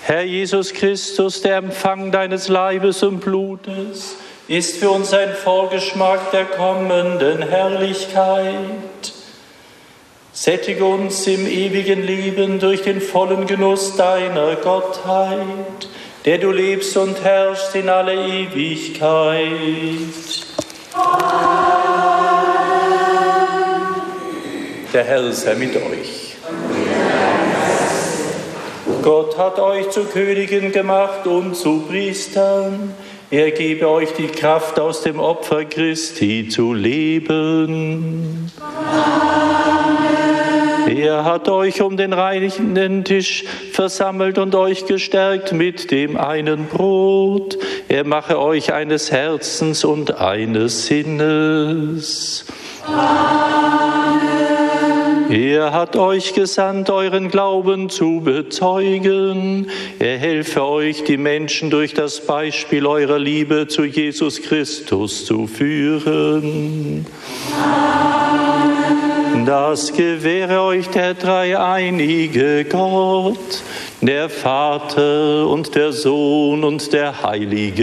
Herr Jesus Christus, der Empfang deines Leibes und Blutes ist für uns ein Vorgeschmack der kommenden Herrlichkeit. Sättige uns im ewigen Leben durch den vollen Genuss deiner Gottheit, der du lebst und herrschst in alle Ewigkeit. Der Herr sei mit euch. Gott hat euch zu Königen gemacht und zu Priestern. Er gebe euch die Kraft, aus dem Opfer Christi zu leben. Er hat euch um den reinigenden Tisch versammelt und euch gestärkt mit dem einen Brot. Er mache euch eines Herzens und eines Sinnes. Er hat euch gesandt, euren Glauben zu bezeugen. Er helfe euch, die Menschen durch das Beispiel eurer Liebe zu Jesus Christus zu führen. Das gewähre euch der dreieinige Gott, der Vater und der Sohn und der Heilige